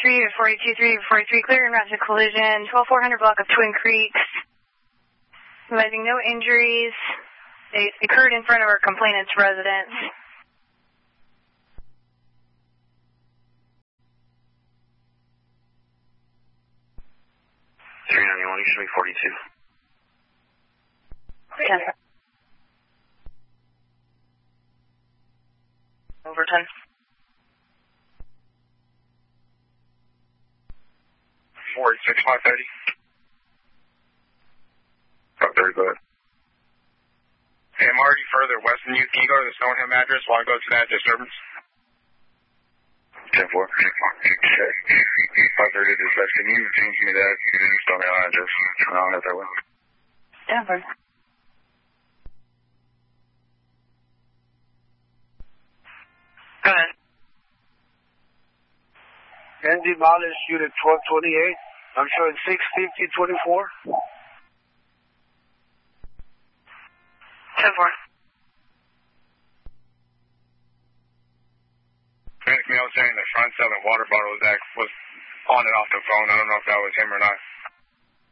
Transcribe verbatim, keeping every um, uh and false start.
three to four eight two three to four eight three, clear and route to collision, twelve four hundred block of Twin Creeks. Advising no injuries. They occurred in front of our complainant's residence. three ninety-one, you should be forty-two. ten. Over ten. forty-six, five thirty. five thirty, go ahead. Hey, I'm already further west than you. Can you go to the Stoneham address while I go to that disturbance? ten four. five thirty dispatch. Can you change me that? You can just tell me how address. I'll head that way. ten four. Go ahead. And demolish unit twelve twenty-eight. I'm showing six fifty twenty-four. ten four. I was saying the front selling water bottle was, that was on and off the phone. I don't know if that was him or not.